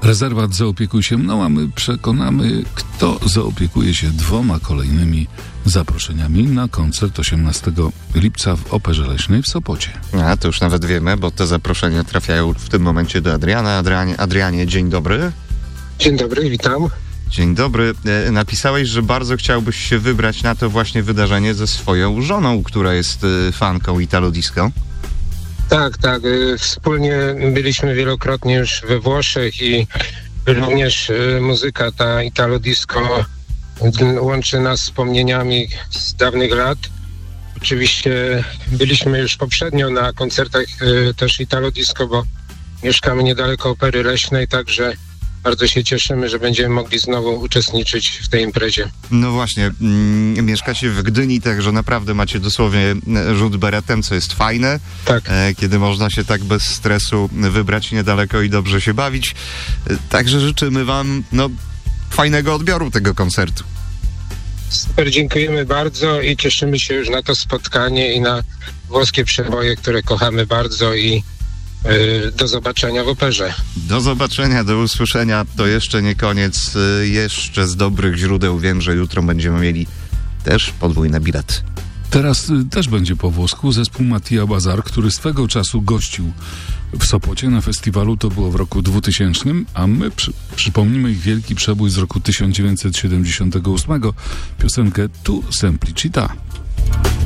Rezerwat Zaopiekuj się mną, a my przekonamy, kto zaopiekuje się 2 kolejnymi zaproszeniami na koncert 18 lipca w Operze Leśnej w Sopocie. A, to już nawet wiemy, bo te zaproszenia trafiają w tym momencie do Adriana. Adrianie, dzień dobry. Dzień dobry, witam. Dzień dobry. Napisałeś, że bardzo chciałbyś się wybrać na to właśnie wydarzenie ze swoją żoną, która jest fanką Italo Disco. Tak. Wspólnie byliśmy wielokrotnie już we Włoszech i również muzyka ta Italo Disco łączy nas wspomnieniami z dawnych lat. Oczywiście byliśmy już poprzednio na koncertach też Italo Disco, bo mieszkamy niedaleko Opery Leśnej, także bardzo się cieszymy, że będziemy mogli znowu uczestniczyć w tej imprezie. No właśnie, mieszkacie w Gdyni, także naprawdę macie dosłownie rzut beretem, co jest fajne. Tak. Kiedy można się tak bez stresu wybrać niedaleko i dobrze się bawić. Także życzymy wam fajnego odbioru tego koncertu. Super, dziękujemy bardzo i cieszymy się już na to spotkanie i na włoskie przeboje, które kochamy bardzo i do zobaczenia w operze. Do zobaczenia, do usłyszenia. To jeszcze nie koniec. Jeszcze z dobrych źródeł wiem, że jutro będziemy mieli też podwójne bilety. Teraz też będzie po włosku zespół Mattia Bazar, który swego czasu gościł w Sopocie na festiwalu, to było w roku 2000, a my przypomnimy ich wielki przebój z roku 1978, piosenkę Tu Semplicità.